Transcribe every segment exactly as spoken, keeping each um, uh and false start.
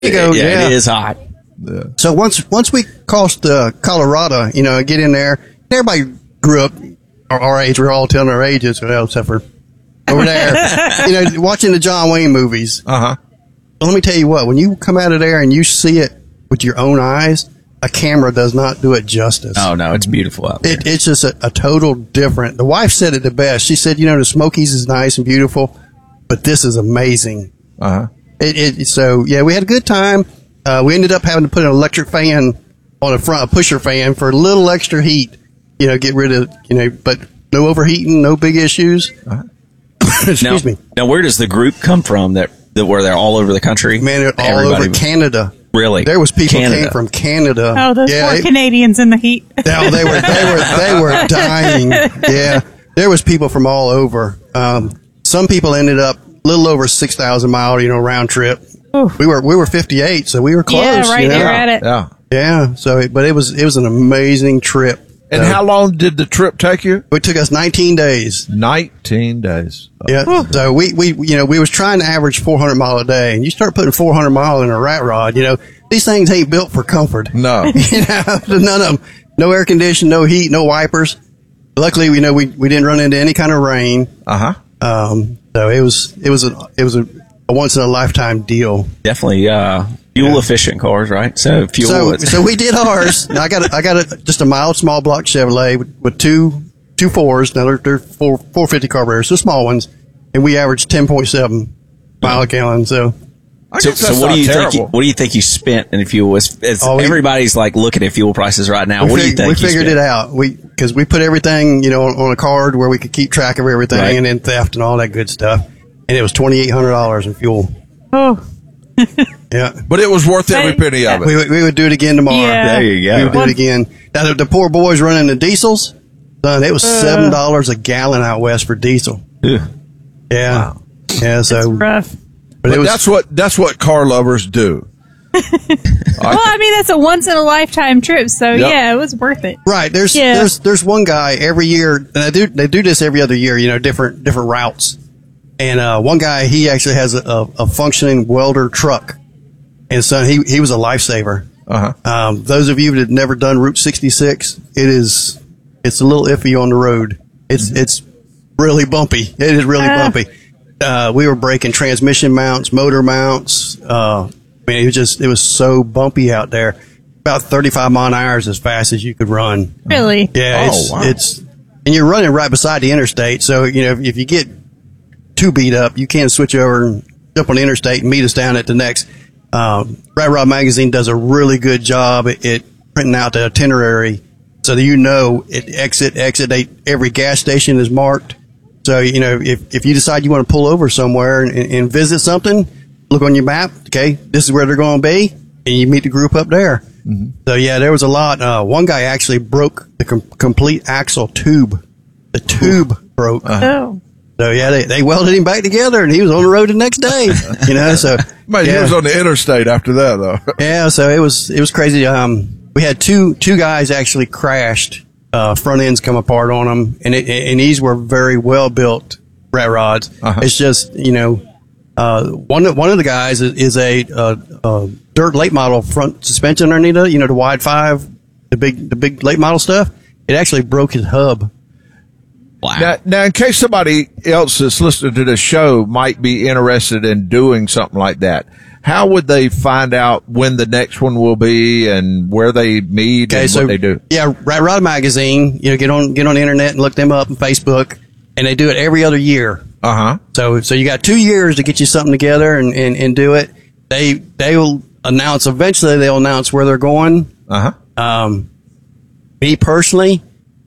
you go. Yeah, yeah, it is hot. Yeah. So once once we crossed uh, Colorado, you know, get in there. Everybody grew up our, our age. We're all telling our ages, well, except for over there. You know, watching the John Wayne movies. Uh huh. Let me tell you what. When you come out of there and you see it with your own eyes, a camera does not do it justice. Oh no, it's beautiful out there. It, it's just a, a total different. The wife said it the best. She said, you know, the Smokies is nice and beautiful, but this is amazing. Uh huh. It, it, so, yeah, we had a good time. Uh, we ended up having to put an electric fan on the front, a pusher fan for a little extra heat, you know, get rid of, you know, but no overheating, no big issues. Uh-huh. Excuse now, me. Now, where does the group come from that, that were there all over the country? Man, they're all Everybody over was- Canada. Really? There was people Canada. came from Canada. Oh, those yeah, poor it- Canadians in the heat. No, they were they were they were dying. Yeah, there was people from all over. Um, some people ended up a little over six thousand mile, you know, round trip. Oof. We were we were fifty eight, so we were close. Yeah, right you know? there at it. Yeah. Yeah. So, it, but it was it was an amazing trip. And So, how long did the trip take you? it took us nineteen days. Nineteen days. Yeah. So we, we, you know, we was trying to average four hundred mile a day, and you start putting four hundred mile in a rat rod, you know, these things ain't built for comfort. No. You know, none of them. No air conditioning, no heat, no wipers. Luckily, you know, we, we didn't run into any kind of rain. Uh huh. Um, so it was, it was a, it was a, a once in a lifetime deal. Definitely uh, fuel efficient cars, right? So fuel. So, is- so we did ours. Now I got a, I got a, just a mild small block Chevrolet with, with two, two fours. Now they're, they're four, four fifty carburetors, so small ones. And we averaged ten point seven mile a gallon. So, I So, guess so that's what not do you terrible. think? You, what do you think you spent in fuel? As, as Oh, we- everybody's like looking at fuel prices right now, we, what do you fig- think? we you figured spent? it out. We, cause we put everything, you know, on, on a card where we could keep track of everything Right. and then theft and all that good stuff. And it was twenty-eight hundred dollars in fuel. Oh, Yeah. But it was worth every penny of We, it. would- we would do it again tomorrow. Yeah. There you go. We would do One- it again. Now, the, the poor boys running the diesels, son, it was seven dollars a gallon out west for diesel. Ugh. Yeah. Wow. Yeah. So, rough. but But it was, that's what that's what car lovers do. Well, I mean, that's a once in a lifetime trip, so Yep. yeah, it was worth it. right. There's, Yeah. there's, there's one guy every year, and they do, they do this every other year, you know, different, different routes. And, uh, one guy, he actually has a, a, a functioning welder truck. And so he, he was a lifesaver. Uh huh. Um, those of you that have never done Route sixty-six, it is, it's a little iffy on the road. It's, it's really bumpy. It is really Ah. bumpy. Uh, we were breaking transmission mounts, motor mounts. Uh, I mean, it was just, it was so bumpy out there. About thirty-five mile an hour is as fast as you could run. Really? Yeah. Oh, It's, wow. it's, and you're running right beside the interstate. So, you know, if, if you get too beat up, you can switch over and jump on the interstate and meet us down at the next. Um, Rat Rod Magazine does a really good job at, at printing out the itinerary so that you know it exit, exit, they, every gas station is marked. So, you know, if, if you decide you want to pull over somewhere and, and visit something, look on your map. Okay. This is where they're going to be. And you meet the group up there. Mm-hmm. So yeah, there was a lot. Uh, one guy actually broke the com- complete axle tube. The tube broke. Oh. So yeah, they, they welded him back together and he was on the road the next day, you know, so. Man, he yeah. was on the interstate after that, though. Yeah, so it was it was crazy. Um, we had two two guys actually crashed. Uh, front ends come apart on them, and it, and these were very well built rat rods. Uh-huh. It's just you know, uh, one of- one of the guys is, is a, uh uh dirt late model front suspension underneath it. You know, the wide five, the big the big late model stuff. It actually broke his hub. Wow. Now, now, in case somebody else that's listening to the show might be interested in doing something like that, how would they find out when the next one will be and where they meet and what they do? Yeah, Rat Rod Magazine. You know, get on get on the internet and look them up on Facebook, and they do it every other year. Uh huh. So, so you got two years to get you something together and, and, and do it. They they will announce eventually. They'll announce where they're going. Uh huh. Um, me personally,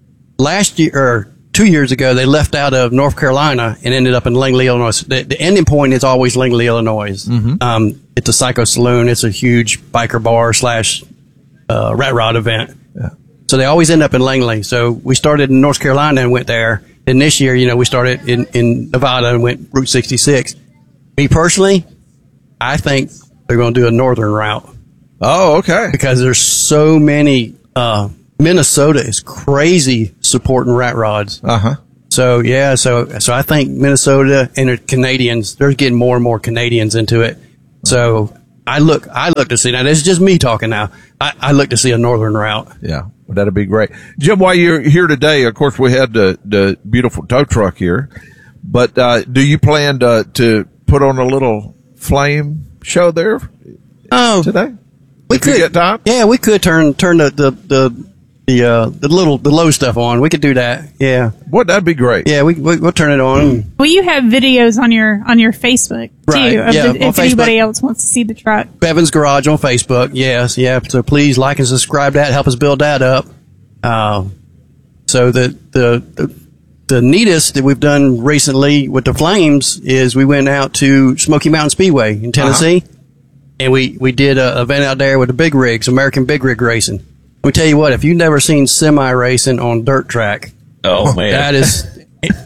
last year or two years ago, they left out of North Carolina and ended up in Langley, Illinois. The, the ending point is always Langley, Illinois. Mm-hmm. Um, it's a Psycho Saloon. It's a huge biker bar slash uh, rat rod event. Yeah. So they always end up in Langley. So we started in North Carolina and went there. And this year, you know, we started in, in Nevada and went Route sixty-six. Me personally, I think they're going to do a northern route Oh, okay. because there's so many. Uh, Minnesota is crazy supporting rat rods. Uh huh. So yeah, so so I think Minnesota and the Canadians, they're getting more and more Canadians into it. So I look, I look to see, now this is just me talking now. I, I look to see a northern route. Yeah. Well, that'd be great. Jim, while you're here today, of course, we had the, the beautiful tow truck here, but, uh, do you plan to, to put on a little flame show there oh, today? We if could you get time? Yeah, we could turn, turn the, the, the, the, uh, the little, the low stuff on. We could do that. Yeah. What? That'd be great. Yeah, we, we we'll turn it on. Well, you have videos on your on your Facebook too. Right, Of yeah, the, on if anybody Facebook. else wants to see the truck. Bevan's Garage on Facebook. Yes, yeah. So please like and subscribe to that. Help us build that up. Uh, so the, the the the neatest that we've done recently with the flames is we went out to Smoky Mountain Speedway in Tennessee, uh-huh. and we we did a event out there with the big rigs, American Big Rig Racing. Let me tell you what, if you've never seen semi racing on dirt track, oh man, that is.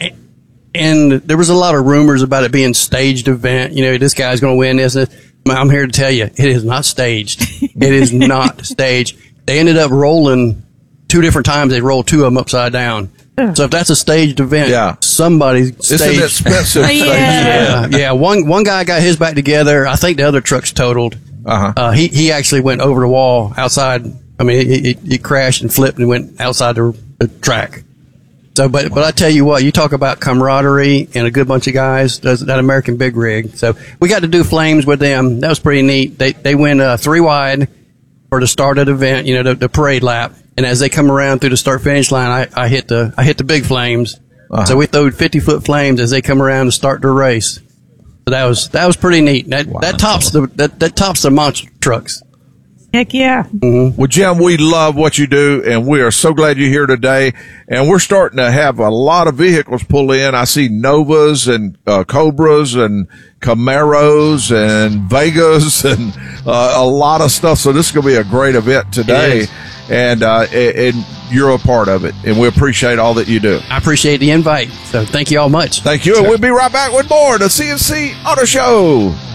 And there was a lot of rumors about it being staged event. You know, this guy's going to win this. I'm here to tell you, it is not staged. It is not staged. They ended up rolling two different times. They rolled two of them upside down. So if that's a staged event, yeah. somebody's staged. It's an expensive Oh, yeah. stage. Yeah, yeah. One one guy got his back together. I think the other truck's totaled. Uh-huh. Uh, he he actually went over the wall outside. I mean, he, he, he crashed and flipped and went outside the, the track. So, but but I tell you what, you talk about camaraderie and a good bunch of guys. Does that American Big Rig? So we got to do flames with them. That was pretty neat. They they went uh, three wide for the start of the event. You know, the, the parade lap. And as they come around through the start finish line, I, I hit the I hit the big flames. Uh-huh. So we throwed fifty foot flames as they come around to start the race. So that was that was pretty neat. That wow. that tops the that, that tops the monster trucks. Heck yeah. Mm-hmm. Well, Jim, we love what you do, and we are so glad you're here today. And we're starting to have a lot of vehicles pull in. I see Novas and uh, Cobras and Camaros and Vegas and uh, a lot of stuff. So this is going to be a great event today. And, uh, and you're a part of it, and we appreciate all that you do. I appreciate the invite. So thank you all much. Thank you. And we'll be right back with more of the C N C Auto Show.